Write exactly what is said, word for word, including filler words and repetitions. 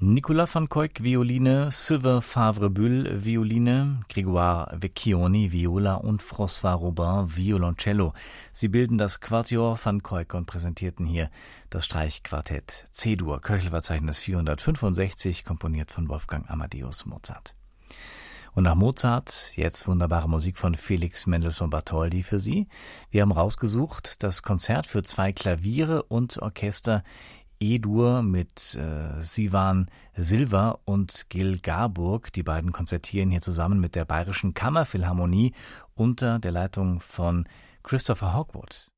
Nicolas van Cuyck Violine, Sylvain Favre-Bull Violine, Grégoire Vecchioni Viola und François Robin Violoncello. Sie bilden das Quatuor van Cuyck und präsentierten hier das Streichquartett C-Dur, Köchelverzeichnis vierhundertfünfundsechzig, komponiert von Wolfgang Amadeus Mozart. Und nach Mozart jetzt wunderbare Musik von Felix Mendelssohn Bartholdy für Sie. Wir haben rausgesucht das Konzert für zwei Klaviere und Orchester E-Dur mit äh, Sivan Silva und Gil Garburg. Die beiden konzertieren hier zusammen mit der Bayerischen Kammerphilharmonie unter der Leitung von Christopher Hogwood.